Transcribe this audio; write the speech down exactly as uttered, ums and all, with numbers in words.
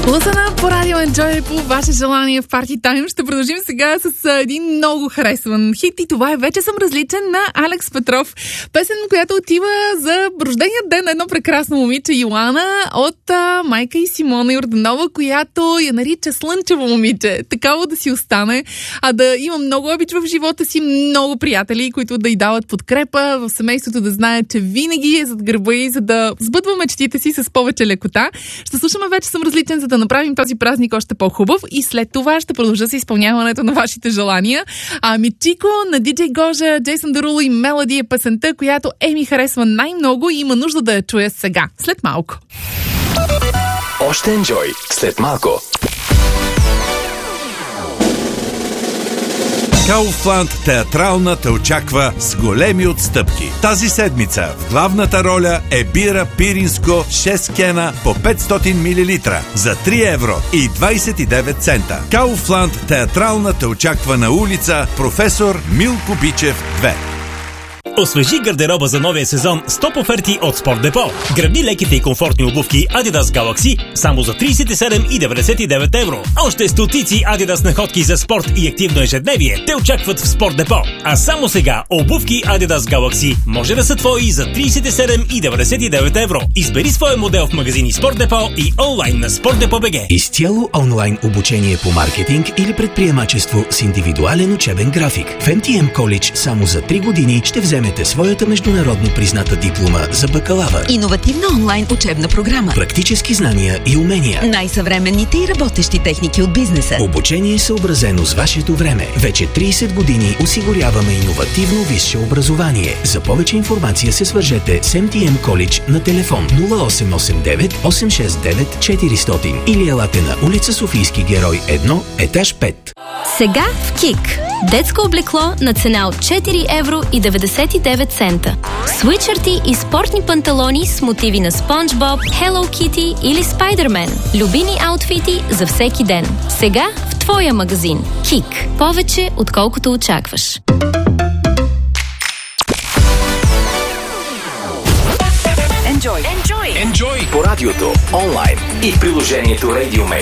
Лъсана по радио Enjoy по ваше желание в Party Time. Ще продължим сега с един много харесван хит и това е "Вече съм различен" на Алекс Петров. Песен, която отива за рождения ден на едно прекрасно момиче, Йоана, от а, майка и Симона Йорданова, която я нарича слънчево момиче. Такава да си остане, а да има много обич в живота си, много приятели, които да й дават подкрепа, в семейството да знаят, че винаги е зад гърба й, за да сбъдва мечтите си с повече лекота. Ще слушаме "Вече съм различен", за да направим този празник още по-хубав и след това ще продължа с изпълняването на вашите желания. А Мичико на диджей Гожа, Джейсон Деруло и Мелоди е песента, която Еми харесва най-много и има нужда да я чуя сега, след малко. Още Enjoy след малко. Кауфланд театрална те очаква с големи отстъпки. Тази седмица в главната роля е бира Пиринско шест кена по петстотин милилитра за три евро и двадесет и девет цента. Кауфланд театрална те очаква на улица Професор Милко Бичев две. Освежи гардероба за новия сезон с топ оферти от Спорт Депо. Граби леките и комфортни обувки Adidas Galaxy само за тридесет и седем и деветдесет и девет евро. Още стотици Adidas находки за спорт и активно ежедневие те очакват в Спорт Депо. А само сега обувки Adidas Galaxy може да са твои за тридесет и седем и деветдесет и девет евро. Избери своя модел в магазини Спорт Депо и онлайн на Спорт Депо точка би джи. Изцяло онлайн обучение по маркетинг или предприемачество с индивидуален учебен график. В Ем Ти Ем College само за три години ще вземете своята международно призната диплома за бакалавър. Иновативна онлайн учебна програма. Практически знания и умения. Най-съвременните и работещи техники от бизнеса. Обучение съобразено с вашето време. Вече тридесет години осигуряваме иновативно висше образование. За повече информация се свържете с Ем Ти Ем College на телефон нула осем осем девет осем шест девет четиристотин или елате на улица Софийски герой едно, етаж пет. Сега в КИК. Детско облекло на цена от четири евро и деветдесет и девет цента. Свитшърти и спортни панталони с мотиви на Спонж Боб, Hello Kitty или Спайдермен. Любими аутфити за всеки ден. Сега в твоя магазин. КИК. Повече отколкото очакваш. Enjoy. Enjoy. Enjoy. По радиото, онлайн и в приложението Radio Mail.